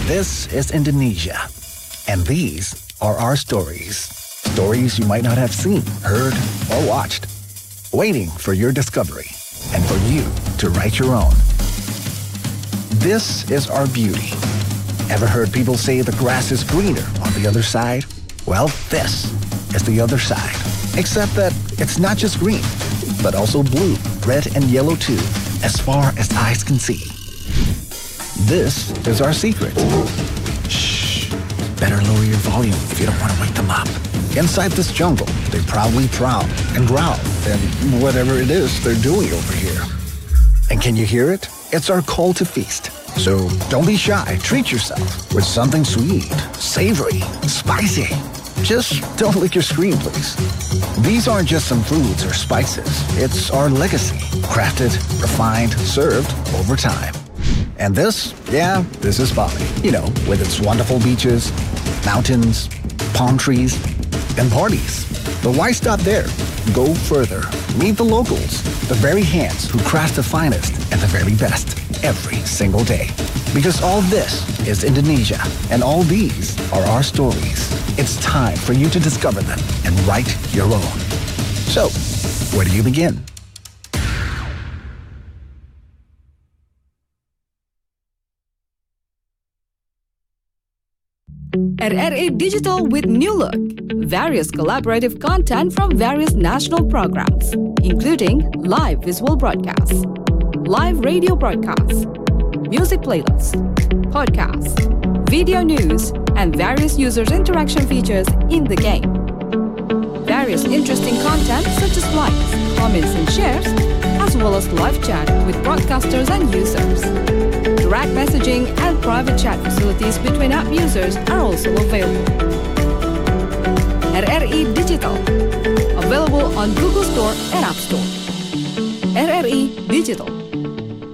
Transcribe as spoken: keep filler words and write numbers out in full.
This is Indonesia, and these are our stories. Stories you might not have seen, heard, or watched. Waiting for your discovery, and for you to write your own. This is our beauty. Ever heard people say the grass is greener on the other side? Well, this is the other side. Except that it's not just green, but also blue, red, and yellow too, as far as eyes can see. This is our secret. Shh. Better lower your volume if you don't want to wake them up. Inside this jungle, they proudly prowl and growl and whatever it is they're doing over here. And can you hear it? It's our call to feast. So don't be shy. Treat yourself with something sweet, savory, spicy. Just don't lick your screen, please. These aren't just some foods or spices. It's our legacy, crafted, refined, served over time. And this, yeah, this is Bali. You know, with its wonderful beaches, mountains, palm trees, and parties. But why stop there? Go further. Meet the locals, the very hands who craft the finest and the very best every single day. Because all this is Indonesia, and all these are our stories. It's time for you to discover them and write your own. So, where do you begin? R R A Digital with New Look. Various collaborative content from various national programs, including live visual broadcasts, live radio broadcasts, music playlists, podcasts, video news, and various users' interaction features in the game. Various interesting content such as likes, comments, and shares, as well as live chat with broadcasters and users. Direct messaging and private chat facilities between app users are also available. R R E Digital, available on Google Store and App Store. R R E Digital.